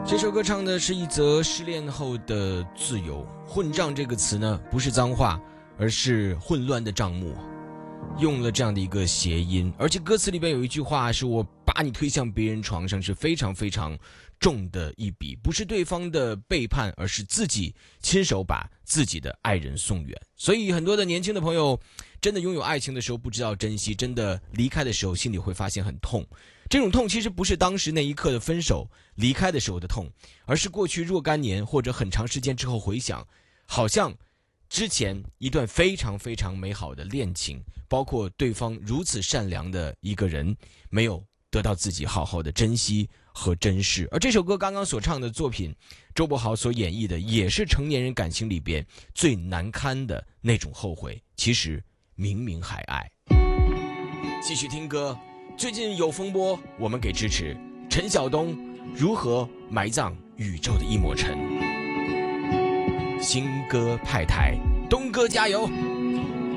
这首歌唱的是一则失恋后的自由。混账这个词呢，不是脏话，而是混乱的账目，用了这样的一个谐音。而且歌词里边有一句话是我把你推向别人床上，是非常非常重的一笔，不是对方的背叛，而是自己亲手把自己的爱人送远。所以很多的年轻的朋友真的拥有爱情的时候不知道珍惜，真的离开的时候心里会发现很痛。这种痛其实不是当时那一刻的分手离开的时候的痛，而是过去若干年或者很长时间之后回想，好像之前一段非常非常美好的恋情，包括对方如此善良的一个人，没有得到自己好好的珍惜和珍视。而这首歌刚刚所唱的作品，周柏豪所演绎的也是成年人感情里边最难堪的那种后悔，其实明明还爱。继续听歌，最近有风波，我们给支持。陈晓东如何埋葬宇宙的一抹尘。新歌派台，东哥加油！